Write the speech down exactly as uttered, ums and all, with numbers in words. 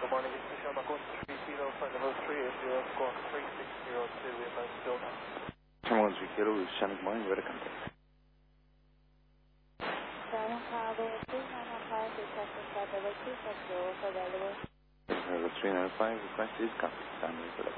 Good morning, Michelle Macon, three zero five level three eight zero, squawk three six zero two, inbound still now. Terminal three kilo, Luciano, good morning, where to contact? Diamond Cargo, three nine one five, requesting flight level two seven zero for available. Level three nine five, request is contact, down